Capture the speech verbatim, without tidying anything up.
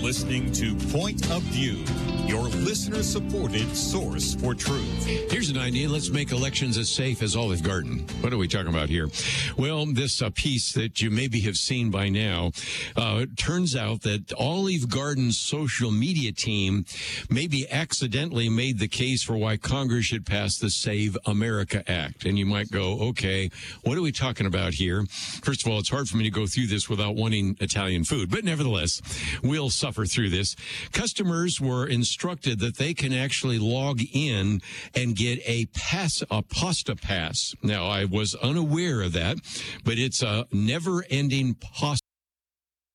listening to Point of View, your listener-supported source for truth. Here's an idea. Let's make elections as safe as Olive Garden. What are we talking about here? Well, this uh, piece that you maybe have seen by now, uh, it turns out that Olive Garden's social media team maybe accidentally made the case for why Congress should pass the Save America Act. And you might go, okay, what are we talking about here? First of all, it's hard for me to go through this without wanting Italian food, but nevertheless, we'll suffer through this. Customers were instructed that they can actually log in and get a pass, a pasta pass. Now, I was unaware of that, but it's a never-ending pasta